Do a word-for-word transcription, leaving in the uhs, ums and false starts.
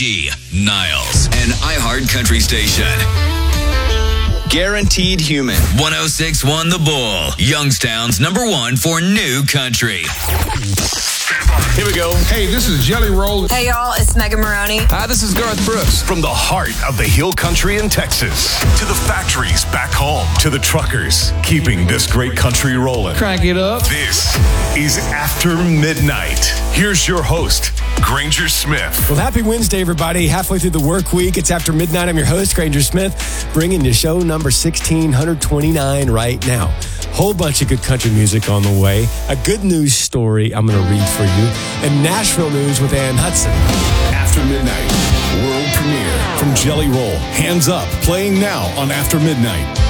G, Niles, and iHeart Country Station. Guaranteed Human. one oh six point one The Bull. Youngstown's number one for new country. Here we go. Hey, this is Jelly Roll. Hey, y'all, it's Megan Maroney. Hi, this is Garth Brooks. From the heart of the Hill Country in Texas to the factories back home to the truckers keeping this great country rolling. Crank it up. This is After Midnight. Here's your host, Granger Smith. Well, happy Wednesday, everybody. Halfway through the work week. It's After Midnight. I'm your host, Granger Smith, bringing you show number sixteen twenty-nine right now. Whole bunch of good country music on the way. A good news story I'm going to read for you. And Nashville news with Ann Hudson. After Midnight, world premiere from Jelly Roll. Hands Up, playing now on After Midnight.